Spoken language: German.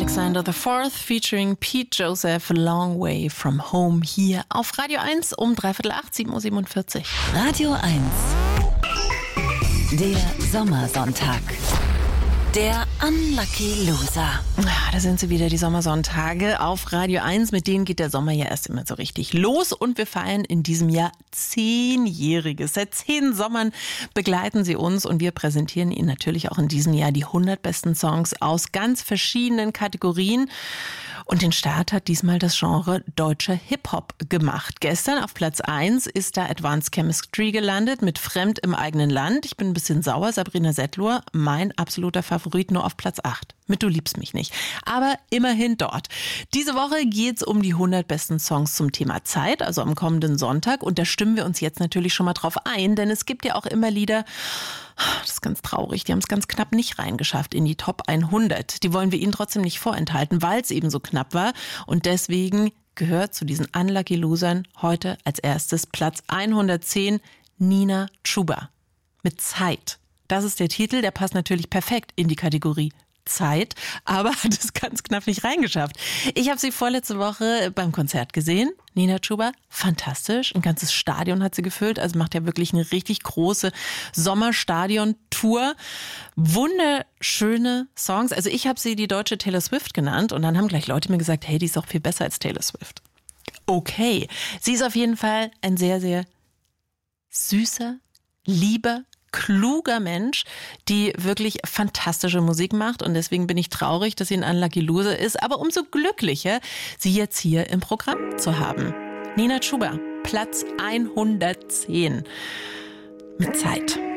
Alexander IV featuring Pete Joseph, Long Way From Home, hier auf Radio 1 um 7:45 Uhr. Radio 1, der Sommersonntag. Der Unlucky Loser. Ja, da sind sie wieder, die Sommersonntage auf Radio 1. Mit denen geht der Sommer ja erst immer so richtig los. Und wir feiern in diesem Jahr 10-Jähriges. Seit 10 Sommern begleiten sie uns und wir präsentieren Ihnen natürlich auch in diesem Jahr die 100 besten Songs aus ganz verschiedenen Kategorien. Und den Start hat diesmal das Genre deutscher Hip-Hop gemacht. Gestern auf Platz 1 ist da Advanced Chemistry gelandet mit Fremd im eigenen Land. Ich bin ein bisschen sauer, Sabrina Setlur, mein absoluter Favorit, nur auf Platz 8. Mit Du liebst mich nicht. Aber immerhin dort. Diese Woche geht's um die 100 besten Songs zum Thema Zeit, also am kommenden Sonntag. Und da stimmen wir uns jetzt natürlich schon mal drauf ein, denn es gibt ja auch immer Lieder, das ist ganz traurig, die haben es ganz knapp nicht reingeschafft in die Top 100. Die wollen wir Ihnen trotzdem nicht vorenthalten, weil es eben so knapp war. Und deswegen gehört zu diesen Unlucky Losern heute als erstes Platz 110 Nina Chuba mit Zeit. Das ist der Titel, der passt natürlich perfekt in die Kategorie Zeit, aber hat es ganz knapp nicht reingeschafft. Ich habe sie vorletzte Woche beim Konzert gesehen. Nina Chuba, fantastisch. Ein ganzes Stadion hat sie gefüllt. Also macht ja wirklich eine richtig große Sommerstadion-Tour. Wunderschöne Songs. Also ich habe sie die deutsche Taylor Swift genannt und dann haben gleich Leute mir gesagt, hey, die ist auch viel besser als Taylor Swift. Okay, sie ist auf jeden Fall ein sehr, sehr süßer, lieber, kluger Mensch, die wirklich fantastische Musik macht und deswegen bin ich traurig, dass sie ein Unlucky Loser ist, aber umso glücklicher, sie jetzt hier im Programm zu haben. Nina Chuba, Platz 110 mit Zeit.